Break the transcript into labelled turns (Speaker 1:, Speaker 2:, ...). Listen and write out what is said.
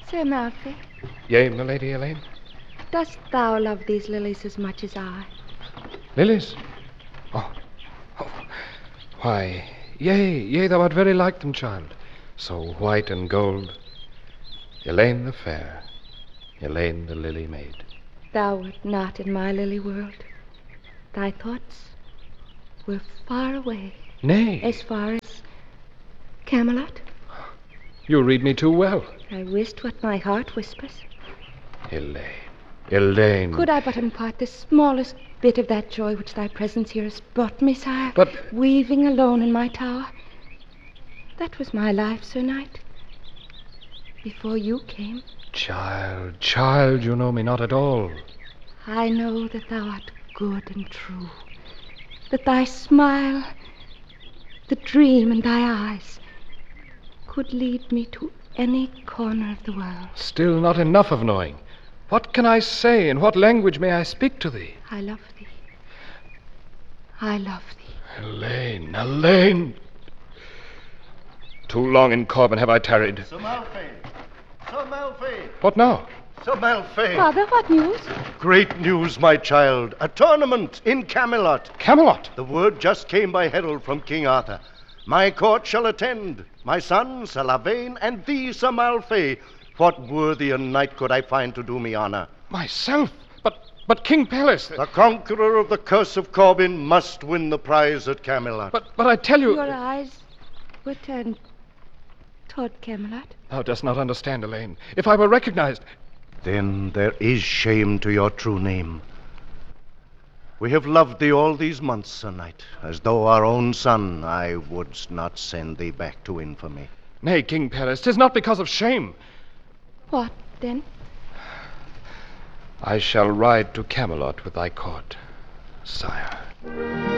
Speaker 1: Sir Malfoy,
Speaker 2: Yea, my lady Elaine?
Speaker 1: dost thou love these lilies as much as I?
Speaker 2: Lilies? Oh. Why, yea, thou art very like them, child. So white and gold. Elaine the fair, Elaine the lily maid.
Speaker 1: Thou wert not in my lily world. Thy thoughts were far away.
Speaker 2: Nay.
Speaker 1: As far as Camelot.
Speaker 2: You read me too well.
Speaker 1: I wist what my heart whispers.
Speaker 2: Elaine.
Speaker 1: Could I but impart the smallest bit of that joy which thy presence here has brought me, sire.
Speaker 2: But...
Speaker 1: Weaving alone in my tower. That was my life, Sir Knight. Before you came.
Speaker 2: Child, you know me not at all.
Speaker 1: I know that thou art good and true. That thy smile, the dream in thy eyes, could lead me to any corner of the world.
Speaker 2: Still not enough of knowing. What can I say? In what language may I speak to thee?
Speaker 1: I love thee. I love thee.
Speaker 2: Elaine. Too long in Corbin have I tarried.
Speaker 3: Sir Malfoy! Sir Malfoy!
Speaker 2: What now?
Speaker 3: Sir Malfoy!
Speaker 1: Father, what news?
Speaker 3: Great news, my child. A tournament in Camelot.
Speaker 2: Camelot?
Speaker 3: The word just came by herald from King Arthur. My court shall attend. My son, Sir Lavaine, and thee, Sir Malfoy. What worthier knight could I find to do me honor?
Speaker 2: Myself? But King Pelles...
Speaker 3: The conqueror of the curse of Corbin must win the prize at Camelot.
Speaker 2: But I tell you...
Speaker 1: Your eyes were turned toward Camelot.
Speaker 2: Thou dost not understand, Elaine. If I were recognized...
Speaker 3: Then there is shame to your true name. We have loved thee all these months, Sir Knight. As though our own son, I would not send thee back to infamy.
Speaker 2: Nay, King Pelles, 'tis not because of shame.
Speaker 1: What, then?
Speaker 2: I shall ride to Camelot with thy court, sire.